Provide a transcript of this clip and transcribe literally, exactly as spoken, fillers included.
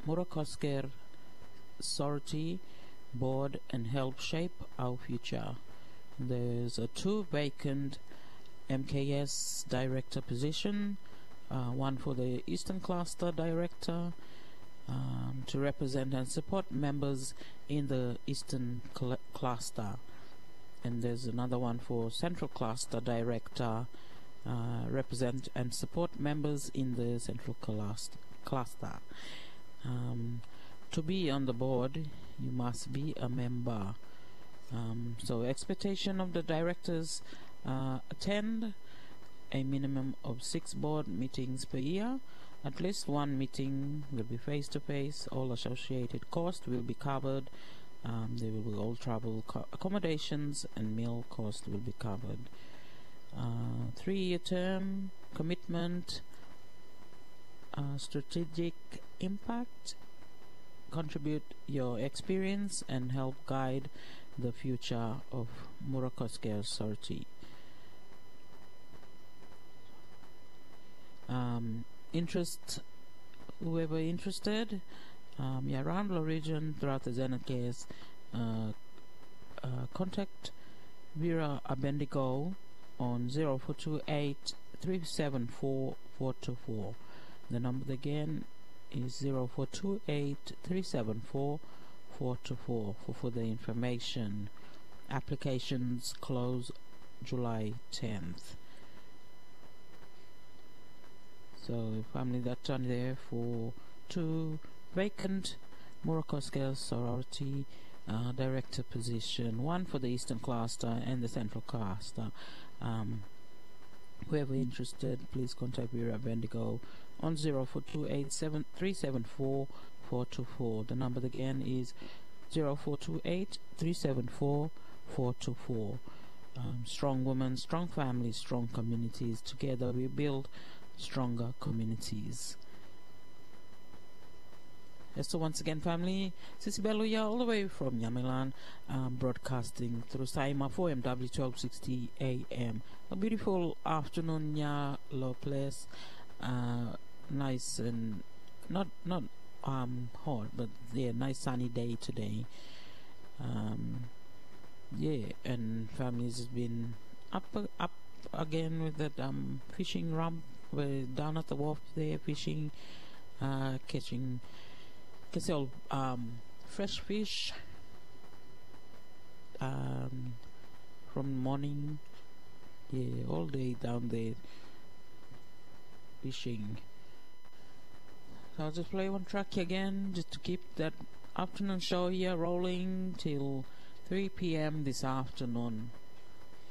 Murakosker Authority board and help shape our future. There's a two vacant M K S director position, uh, one for the Eastern Cluster director, um, to represent and support members in the Eastern cl- Cluster, and there's another one for Central Cluster director, uh, represent and support members in the Central Cluster. cluster. Um, to be on the board, you must be a member. Um, so expectation of the directors: uh, attend a minimum of six board meetings per year. At least one meeting will be face to face. All associated costs will be covered. Um, there will be all travel co- accommodations and meal costs will be covered. Uh, three-year term commitment, uh, strategic impact. Contribute your experience and help guide the future of Murakosker Authority. Um, interest, whoever interested, um, yeah, around the region throughout the Zenith case, uh, uh, contact Vera Abendigo on zero four two eight, three seven four, four two four. The number again is zero four two eight, three seven four, four two four for further information. Applications close July tenth. So family that's on there for two vacant Murakosker Sorority uh, director position, one for the Eastern Cluster and the Central Cluster. Um, whoever interested, please contact Vera Bendigo on zero four two eight, three seven four, four two four. The number again is zero four two eight, three seven four, four two four. Um, strong women, strong families, strong communities. Together we build stronger communities. So once again, family, Sisi Beluya all the way from Yamilan, um, broadcasting through Saima four M W twelve sixty A M. A beautiful afternoon, ya low place, uh, nice and not not um hot, but yeah, nice sunny day today. Um, yeah, and families has been up up again with that um fishing ramp. We're down at the wharf there fishing, uh, catching, catch all um fresh fish. Um, from morning, yeah, all day down there fishing. So I'll just play one track again just to keep that afternoon show here rolling till three p m this afternoon.